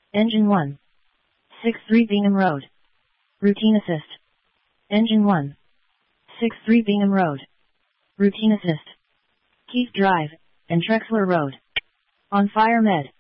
Engine 1. 63 Bingham Road. Routine assist. Engine 1. 63 Bingham Road. Routine assist. Keith Drive, and Trexler Road. On fire med.